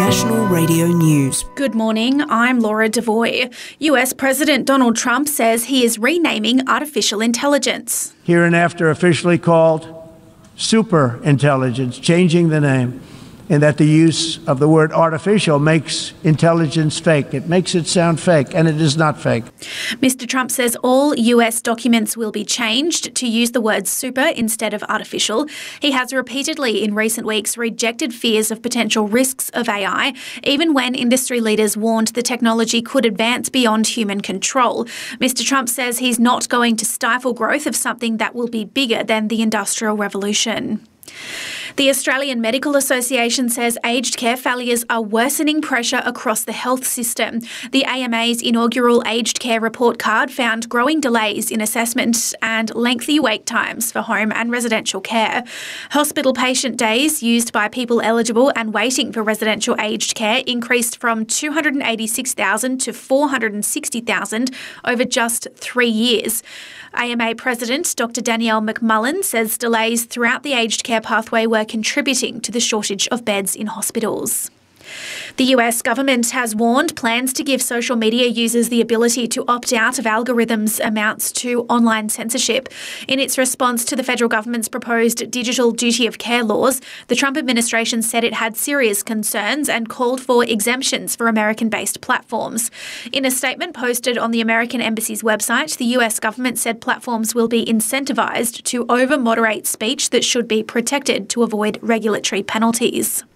National Radio News. Good morning, I'm Laura Devoy. US President Donald Trump says he is renaming artificial intelligence. Hereinafter officially called super intelligence, changing the name, and that the use of the word artificial makes intelligence fake. It makes it sound fake, and it is not fake. Mr. Trump says all US documents will be changed to use the word super instead of artificial. He has repeatedly in recent weeks rejected fears of potential risks of AI, even when industry leaders warned the technology could advance beyond human control. Mr. Trump says he's not going to stifle growth of something that will be bigger than the Industrial Revolution. The Australian Medical Association says aged care failures are worsening pressure across the health system. The AMA's inaugural aged care report card found growing delays in assessment and lengthy wait times for home and residential care. Hospital patient days used by people eligible and waiting for residential aged care increased from 286,000 to 460,000 over just 3 years. AMA President Dr Danielle McMullen says delays throughout the aged care pathway were contributing to the shortage of beds in hospitals. The US government has warned plans to give social media users the ability to opt out of algorithms amounts to online censorship. In its response to the federal government's proposed digital duty of care laws, the Trump administration said it had serious concerns and called for exemptions for American-based platforms. In a statement posted on the American Embassy's website, the US government said platforms will be incentivised to over-moderate speech that should be protected to avoid regulatory penalties.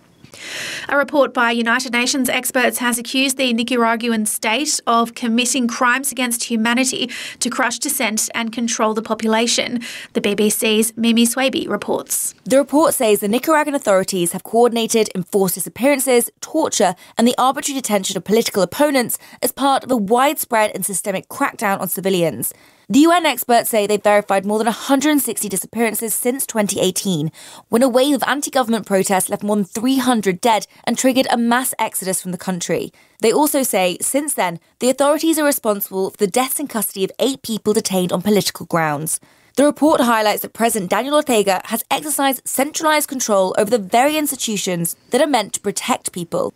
A report by United Nations experts has accused the Nicaraguan state of committing crimes against humanity to crush dissent and control the population. The BBC's Mimi Swaby reports. The report says the Nicaraguan authorities have coordinated enforced disappearances, torture and the arbitrary detention of political opponents as part of a widespread and systemic crackdown on civilians. The UN experts say they've verified more than 160 disappearances since 2018, when a wave of anti-government protests left more than 300 dead and triggered a mass exodus from the country. They also say, since then, the authorities are responsible for the deaths in custody of 8 people detained on political grounds. The report highlights that President Daniel Ortega has exercised centralised control over the very institutions that are meant to protect people.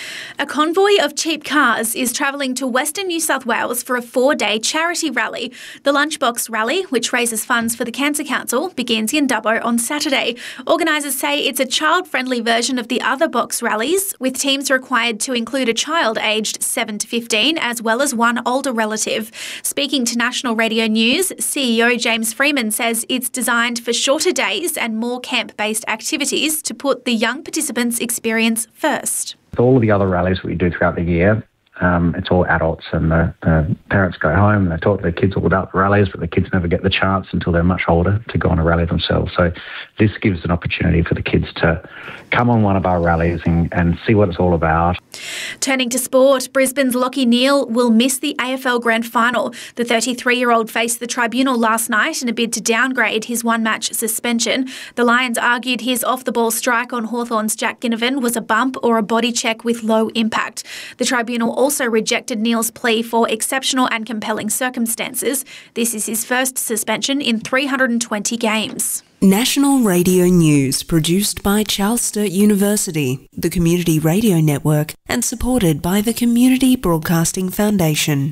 A convoy of cheap cars is travelling to Western New South Wales for a 4-day charity rally. The Lunchbox Rally, which raises funds for the Cancer Council, begins in Dubbo on Saturday. Organisers say it's a child-friendly version of the other box rallies, with teams required to include a child aged 7 to 15 as well as one older relative. Speaking to National Radio News, CEO James Freeman says it's designed for shorter days and more camp-based activities to put the young participants' experience first. All of the other rallies we do throughout the year, it's all adults, and the parents go home and they talk to their kids all about the rallies, but the kids never get the chance until they're much older to go on a rally themselves. So this gives an opportunity for the kids to come on one of our rallies and see what it's all about. Turning to sport, Brisbane's Lachie Neale will miss the AFL Grand Final. The 33-year-old faced the tribunal last night in a bid to downgrade his one-match suspension. The Lions argued his off-the-ball strike on Hawthorn's Jack Ginnivan was a bump or a body check with low impact. The tribunal also rejected Neale's plea for exceptional and compelling circumstances. This is his first suspension in 320 games. National Radio News, produced by Charles Sturt University, the Community Radio Network, and supported by the Community Broadcasting Foundation.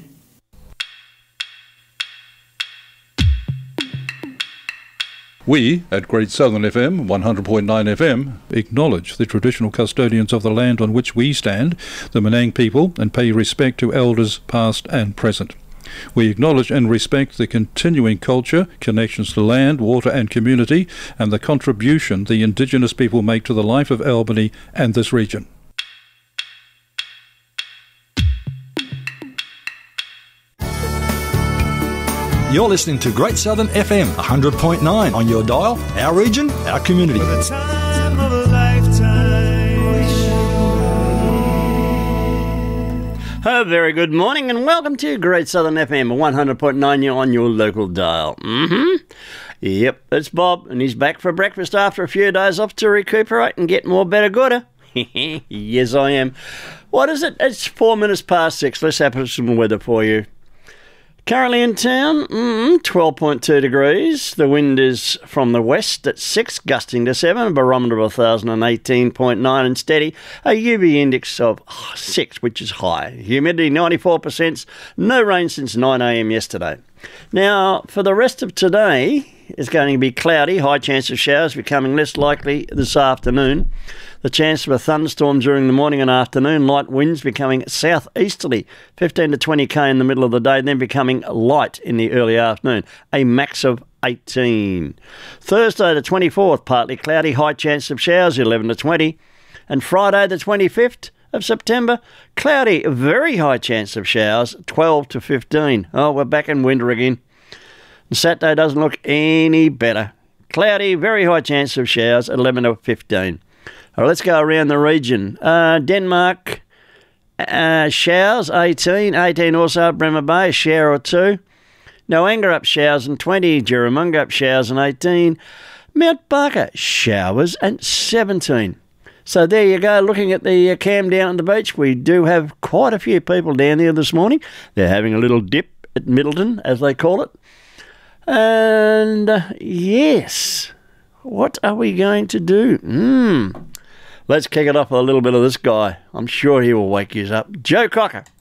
We, at Great Southern FM, 100.9 FM, acknowledge the traditional custodians of the land on which we stand, the Menang people, and pay respect to elders past and present. We acknowledge and respect the continuing culture, connections to land, water and community, and the contribution the Indigenous people make to the life of Albany and this region. You're listening to Great Southern FM 100.9 on your dial, our region, our community. For the time of a lifetime. A very good morning and welcome to Great Southern FM 100.9 on your local dial. Yep, it's Bob and he's back for breakfast after a few days off to recuperate and get more better gooder. Yes, I am. What is it? It's 4 minutes past 6. Let's have some weather for you. Currently in town, 12.2 degrees. The wind is from the west at 6, gusting to 7, a barometer of 1,018.9 and steady, a UV index of 6, which is high. Humidity 94%, no rain since 9 a.m. yesterday. Now, for the rest of today, it's going to be cloudy, high chance of showers becoming less likely this afternoon. The chance of a thunderstorm during the morning and afternoon, light winds becoming southeasterly, 15 to 20 k in the middle of the day, then becoming light in the early afternoon, a max of 18. Thursday the 24th, partly cloudy, high chance of showers, 11 to 20. And Friday the 25th of September, cloudy, very high chance of showers, 12 to 15. Oh, we're back in winter again. And Saturday doesn't look any better. Cloudy, very high chance of showers, 11 to 15. All right, let's go around the region. Denmark, showers, 18. 18 also at Bremer Bay, a shower or 2. Noanga up showers and 20. Jaramunga up showers and 18. Mount Barker, showers and 17. So there you go, looking at the cam down on the beach. We do have quite a few people down there this morning. They're having a little dip at Middleton, as they call it. And yes, what are we going to do? Let's kick it off with a little bit of this guy. I'm sure he will wake you up. Joe Cocker.